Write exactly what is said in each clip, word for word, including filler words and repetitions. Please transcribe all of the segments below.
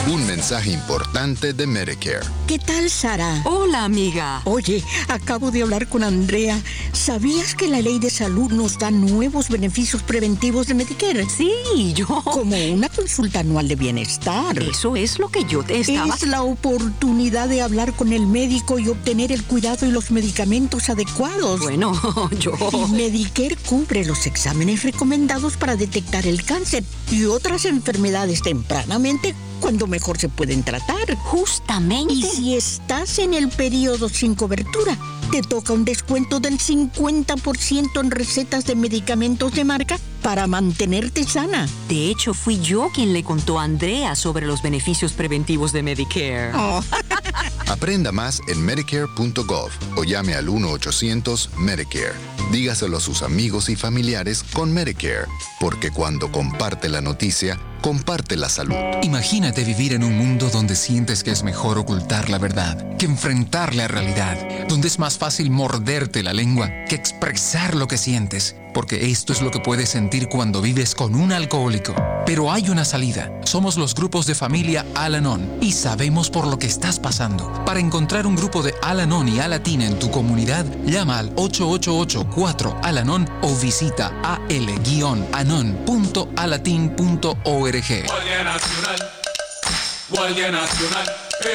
Un mensaje importante de Medicare. ¿Qué tal, Sara? Hola, amiga. Oye, acabo de hablar con Andrea. ¿Sabías que la ley de salud nos da nuevos beneficios preventivos de Medicare? Sí, yo... Como una consulta anual de bienestar. Eso es lo que yo te estaba... Es la oportunidad de hablar con el médico y obtener el cuidado y los medicamentos adecuados. Bueno, yo... Y Medicare cubre los exámenes recomendados para detectar el cáncer y otras enfermedades tempranamente cuando mejor se pueden tratar. Justamente. Y si estás en el periodo sin cobertura, te toca un descuento del cincuenta por ciento en recetas de medicamentos de marca para mantenerte sana. De hecho, fui yo quien le contó a Andrea sobre los beneficios preventivos de Medicare. Oh. Aprenda más en medicare punto gov o llame al uno ochocientos Medicare. Dígaselo a sus amigos y familiares con Medicare, porque cuando comparte la noticia, comparte la salud. Imagínate vivir en un mundo donde sientes que es mejor ocultar la verdad que enfrentar la realidad, donde es más fácil morderte la lengua que expresar lo que sientes, porque esto es lo que puedes sentir cuando vives con un alcohólico. Pero hay una salida. Somos los grupos de familia Al-Anon y sabemos por lo que estás pasando. Para encontrar un grupo de Al-Anon y Alatin en tu comunidad, llama al ocho ocho ocho cuatro Al-Anon o visita a l guion anon punto alatin punto org. Guardia Nacional, Guardia Nacional.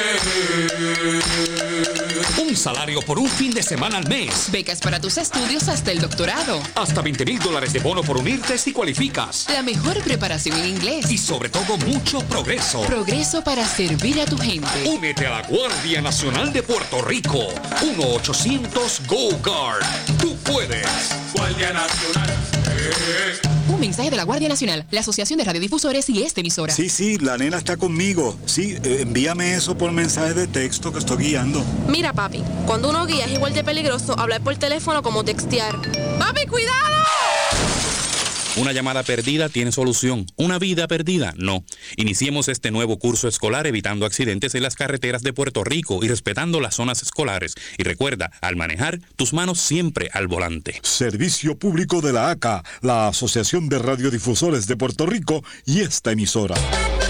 Eh. Un salario por un fin de semana al mes. Becas para tus estudios hasta el doctorado. Hasta veinte mil dólares de bono por unirte si cualificas. La mejor preparación en inglés. Y sobre todo mucho progreso. Progreso para servir a tu gente. Únete a la Guardia Nacional de Puerto Rico. uno ochocientos Go Guard. Tú puedes. Guardia Nacional. Eh. Un mensaje de la Guardia Nacional, la Asociación de Radiodifusores y esta emisora. Sí, sí, la nena está conmigo. Sí, eh, envíame eso por mensaje de texto que estoy guiando. Mira, papi, cuando uno guía es igual de peligroso hablar por teléfono como textear. ¡Papi, cuidado! Una llamada perdida tiene solución. Una vida perdida, no. Iniciemos este nuevo curso escolar evitando accidentes en las carreteras de Puerto Rico y respetando las zonas escolares. Y recuerda, al manejar, tus manos siempre al volante. Servicio público de la A C A, la Asociación de Radiodifusores de Puerto Rico y esta emisora.